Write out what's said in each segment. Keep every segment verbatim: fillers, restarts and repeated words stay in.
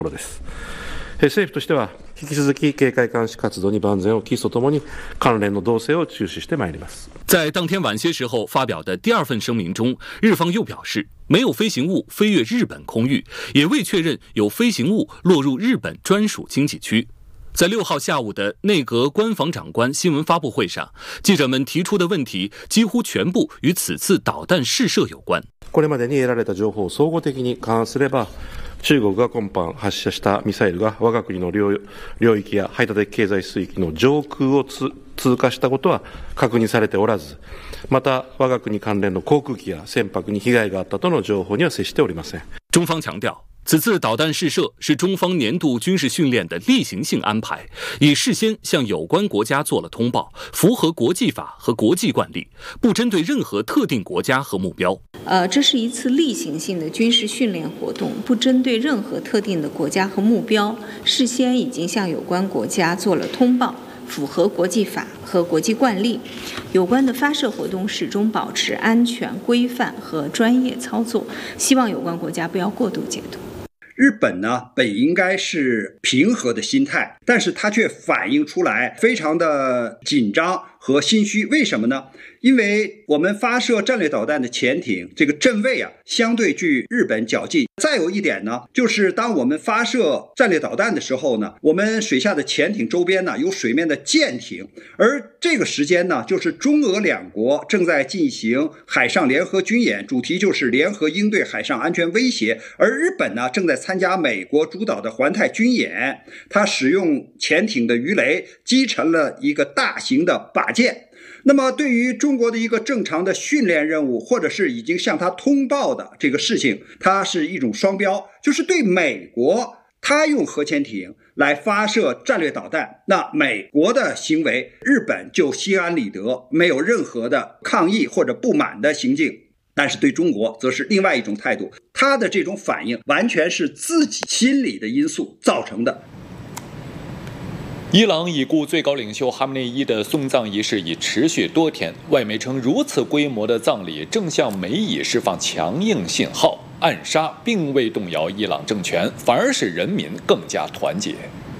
です。政府としては引き続き警戒監視活動に万全を期すとともに関連の動静を注視してまいります。 在当天晚些时候发表的第二份声明中，日方又表示，没有飞行物飞越日本空域，也未确认有飞行物落入日本专属经济区。在六号下午的内阁官房长官新闻发布会上，记者们提出的问题几乎全部与此次导弹试射有关。 これまでに得られた情報を総合的に勘案すれば、中国が今般発射したミサイルが我が国の 領, 領域や排他的経済水域の上空を通過したことは確認されておらず、また我が国関連の航空機や船舶に被害があったとの情報には接しておりません。 中方强调，此次导弹试射是中方年度军事训练的例行性安排，已事先向有关国家做了通报，符合国际法和国际惯例，不针对任何特定国家和目标。 呃，这是一次例行性的军事训练活动，不针对任何特定的国家和目标，事先已经向有关国家做了通报，符合国际法和国际惯例。有关的发射活动始终保持安全、规范和专业操作，希望有关国家不要过度解读。 日本呢，本应该是平和的心态，但是它却反映出来非常的紧张和心虚。为什么呢？因为我们发射战略导弹的潜艇，这个阵位啊，相对距日本较近。再有一点呢，就是当我们发射战略导弹的时候呢，我们水下的潜艇周边呢有水面的舰艇，而这个时间呢，就是中俄两国正在进行海上联合军演，主题就是联合应对海上安全威胁。而日本呢，正在参加美国主导的环太军演，它使用潜艇的鱼雷击沉了一个大型的靶舰。那么对于中国的一个正常的训练任务，或者是已经向他通报的这个事情，它是一种双标，就是对美国，他用核潜艇来发射战略导弹，那美国的行为，日本就心安理得，没有任何的抗议或者不满的行径。但是对中国则是另外一种态度，他的这种反应完全是自己心理的因素造成的。 伊朗已故最高领袖哈梅内伊的送葬仪式已持续多天，外媒称如此规模的葬礼正向美以释放强硬信号，暗杀并未动摇伊朗政权，反而使人民更加团结。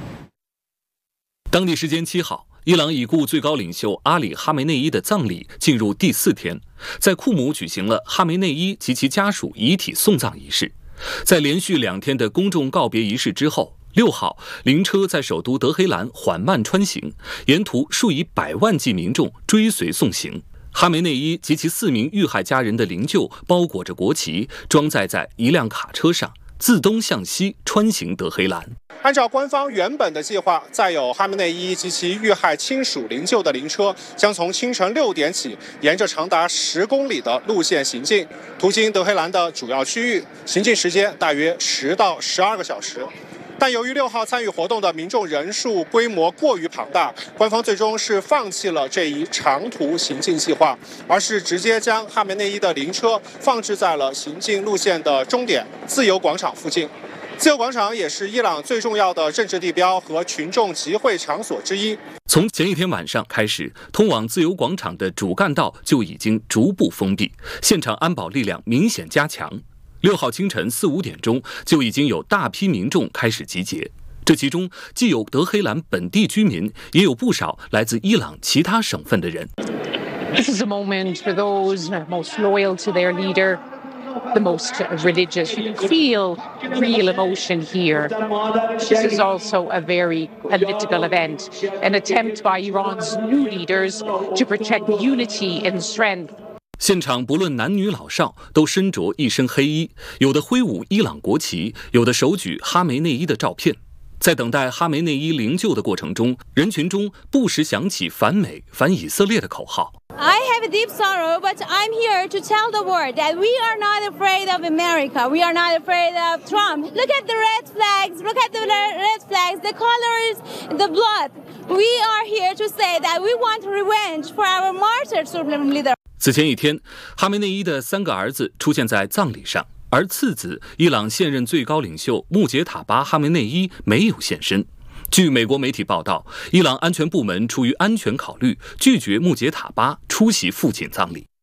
当地时间七号，伊朗已故最高领袖阿里·哈梅内伊的葬礼进入第四天，在库姆举行了哈梅内伊及其家属遗体送葬仪式。在连续两天的公众告别仪式之后，六号，灵车在首都德黑兰缓慢穿行，沿途数以百万计民众追随送行。哈梅内伊及其四名遇害家人的灵柩包裹着国旗，装载在一辆卡车上，自东向西穿行德黑兰。 按照官方原本的计划，载有哈梅内伊及其遇害亲属灵柩的灵车将从清晨六点起，沿着长达十公里的路线行进，途经德黑兰的主要区域，行进时间大约十到十二个小时。但由于六号参与活动的民众人数规模过于庞大，官方最终是放弃了这一长途行进计划，而是直接将哈梅内伊的灵车放置在了行进路线的终点自由广场附近。自由广场也是伊朗最重要的政治地标和群众集会场所之一。 从前一天晚上开始，通往自由广场的主干道就已经逐步封闭，现场安保力量明显加强。六号清晨四五点钟，就已经有大批民众开始集结。这其中既有德黑兰本地居民，也有不少来自伊朗其他省份的人。 This is a moment for those most loyal to their leader, the most religious. You can feel real emotion here. This is also a very political event, an attempt by Iran's new leaders to protect unity and strength. 现场不论男女老少都身着一身黑衣，有的挥舞伊朗国旗，有的手举哈梅内伊的照片。在等待哈梅内伊灵柩的过程中，人群中不时响起反美、反以色列的口号。 I have a deep sorrow, but I'm here to tell the world that we are not afraid of America. We are not afraid of Trump. Look at the red flags. Look at the red flags. The colors, the blood. We are here to say that we want revenge for our martyred Supreme leader. 此前一天，哈梅内伊的三个儿子出现在葬礼上，而次子伊朗现任最高领袖穆杰塔巴·哈梅内伊没有现身。据美国媒体报道，伊朗安全部门出于安全考虑，拒绝穆杰塔巴出席父亲葬礼。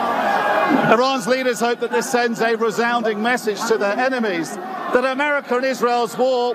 Iran's leaders hope that this sends a resounding message to their enemies that America and Israel's war